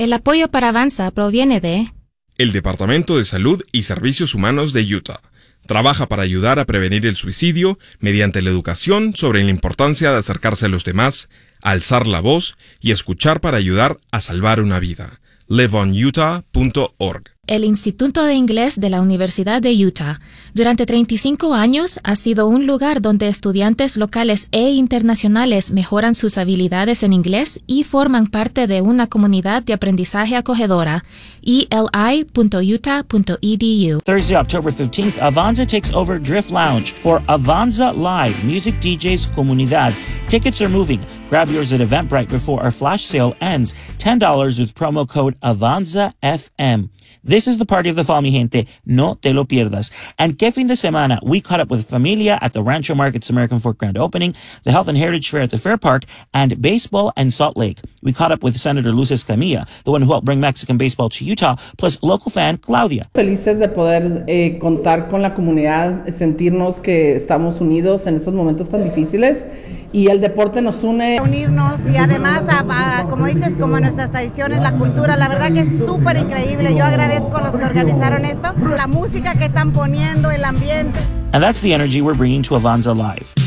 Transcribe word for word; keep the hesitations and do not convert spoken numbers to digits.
El apoyo para Avanza proviene de el Departamento de Salud y Servicios Humanos de Utah. Trabaja para ayudar a prevenir el suicidio mediante la educación sobre la importancia de acercarse a los demás, alzar la voz y escuchar para ayudar a salvar una vida. live on utah punto org. el Instituto de Inglés de la Universidad de Utah. Durante treinta y cinco años ha sido un lugar donde estudiantes locales e internacionales mejoran sus habilidades en inglés y forman parte de una comunidad de aprendizaje acogedora. e l i punto utah punto e d u. Thursday, October fifteenth, Avanza takes over Drift Lounge for Avanza Live Music D Js Comunidad. Tickets are moving. Grab yours at Eventbrite before our flash sale ends. ten dollars with promo code Avanza F M. This is the party of the fall, mi gente. No te lo pierdas. And que fin de semana, we caught up with Familia at the Rancho Market's American Fork Grand Opening, the Health and Heritage Fair at the Fair Park, and baseball and Salt Lake. We caught up with Senator Luz Escamilla, the one who helped bring Mexican baseball to Utah, plus local fan Claudia. Felices de poder eh, contar con la comunidad, sentirnos que estamos unidos en estos momentos tan difíciles. Y el deporte nos une. Unirnos y además, a, a, como dices, como nuestras tradiciones, la cultura, la verdad que es súper increíble. Yo agradezco a los que organizaron esto, la música que están poniendo, el ambiente. And that's the energy we're bringing to Avanza Live.